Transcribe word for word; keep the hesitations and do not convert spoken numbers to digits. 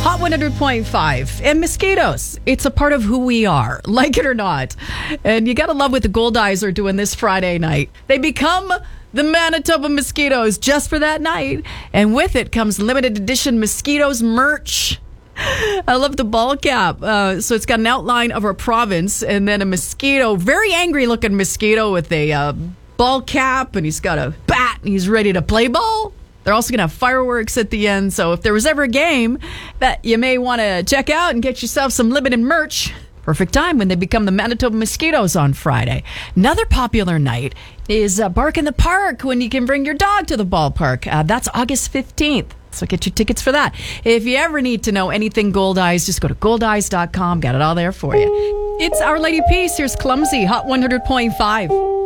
Hot one hundred point five. And mosquitoes, it's a part of who we are, like it or not. And you got to love what the Gold Eyes are doing this Friday night. They become the Manitoba Mosquitoes just for that night. And with it comes limited edition Mosquitoes merch. I love the ball cap. Uh, so it's got an outline of our province and then a mosquito, very angry looking mosquito with a uh, ball cap, and he's got a bat and he's ready to play ball. They're also going to have fireworks at the end. So if there was ever a game that you may want to check out and get yourself some limited merch, perfect time when they become the Manitoba Mosquitoes on Friday. Another popular night is uh, Bark in the Park, when you can bring your dog to the ballpark. Uh, that's August fifteenth. So get your tickets for that. If you ever need to know anything Gold Eyes, just go to gold eyes dot com. Got it all there for you. It's Our Lady Peace. Here's Clumsy, Hot one hundred point five.